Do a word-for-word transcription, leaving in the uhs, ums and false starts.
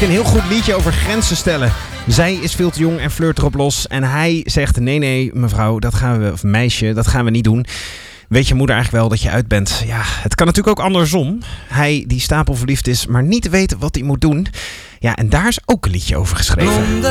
eigenlijk een heel goed liedje over grenzen stellen. Zij is veel te jong en flirt erop los. En hij zegt, nee, nee, mevrouw, dat gaan we, of meisje, dat gaan we niet doen. Weet je moeder eigenlijk wel dat je uit bent? Ja, het kan natuurlijk ook andersom. Hij die stapelverliefd is, maar niet weet wat hij moet doen. Ja, en daar is ook een liedje over geschreven.